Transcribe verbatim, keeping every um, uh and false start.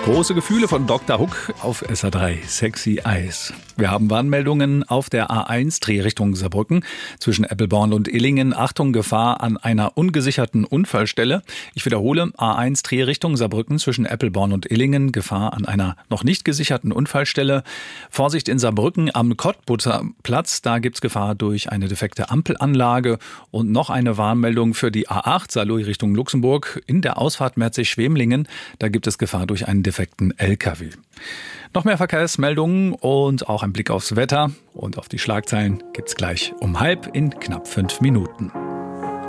Große Gefühle von Doktor Hook auf S R drei. Sexy Eyes. Wir haben Warnmeldungen auf der A eins Drehrichtung Saarbrücken zwischen Eppelborn und Illingen. Achtung, Gefahr an einer ungesicherten Unfallstelle. Ich wiederhole, A eins Drehrichtung Saarbrücken zwischen Eppelborn und Illingen. Gefahr an einer noch nicht gesicherten Unfallstelle. Vorsicht in Saarbrücken am Kottbutter Platz. Da gibt's Gefahr durch eine defekte Ampelanlage. Und noch eine Warnmeldung für die A acht Saarlouis Richtung Luxemburg. In der Ausfahrt Merzig-Schwemlingen. Da gibt es Gefahr durch einen defekten L K W. Noch mehr Verkehrsmeldungen und auch ein Blick aufs Wetter und auf die Schlagzeilen gibt's gleich um halb in knapp fünf Minuten.